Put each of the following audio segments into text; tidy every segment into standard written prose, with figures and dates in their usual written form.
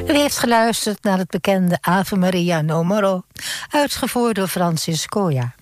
U heeft geluisterd naar het bekende Ave Maria No Moro, uitgevoerd door Francis Goya.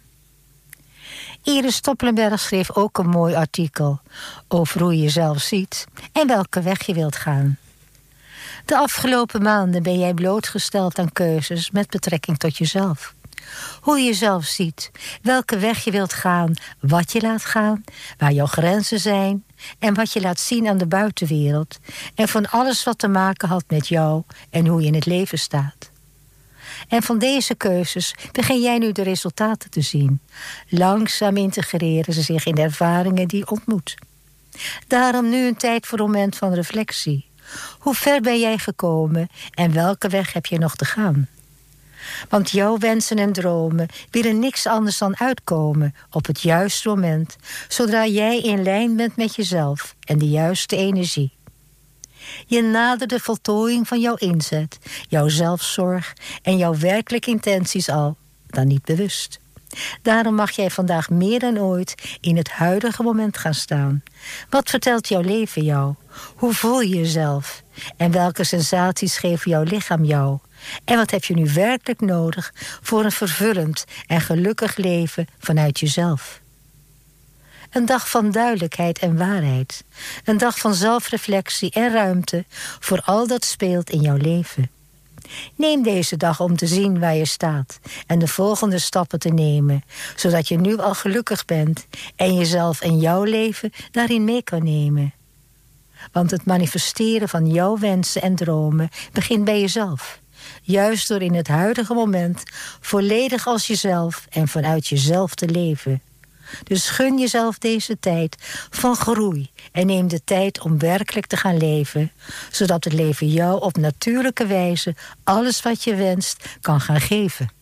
Iris Topplenberg schreef ook een mooi artikel over hoe je jezelf ziet en welke weg je wilt gaan. De afgelopen maanden ben jij blootgesteld aan keuzes met betrekking tot jezelf. Hoe je jezelf ziet, welke weg je wilt gaan, wat je laat gaan, waar jouw grenzen zijn en wat je laat zien aan de buitenwereld en van alles wat te maken had met jou en hoe je in het leven staat. En van deze keuzes begin jij nu de resultaten te zien. Langzaam integreren ze zich in de ervaringen die je ontmoet. Daarom nu een tijd voor een moment van reflectie. Hoe ver ben jij gekomen en welke weg heb je nog te gaan? Want jouw wensen en dromen willen niks anders dan uitkomen op het juiste moment, zodra jij in lijn bent met jezelf en de juiste energie. Je nadert de voltooiing van jouw inzet, jouw zelfzorg en jouw werkelijke intenties al, dan niet bewust. Daarom mag jij vandaag meer dan ooit in het huidige moment gaan staan. Wat vertelt jouw leven jou? Hoe voel je jezelf? En welke sensaties geeft jouw lichaam jou? En wat heb je nu werkelijk nodig voor een vervullend en gelukkig leven vanuit jezelf? Een dag van duidelijkheid en waarheid. Een dag van zelfreflectie en ruimte voor al dat speelt in jouw leven. Neem deze dag om te zien waar je staat en de volgende stappen te nemen, zodat je nu al gelukkig bent en jezelf en jouw leven daarin mee kan nemen. Want het manifesteren van jouw wensen en dromen begint bij jezelf. Juist door in het huidige moment volledig als jezelf en vanuit jezelf te leven. Dus gun jezelf deze tijd van groei en neem de tijd om werkelijk te gaan leven, zodat het leven jou op natuurlijke wijze alles wat je wenst kan gaan geven.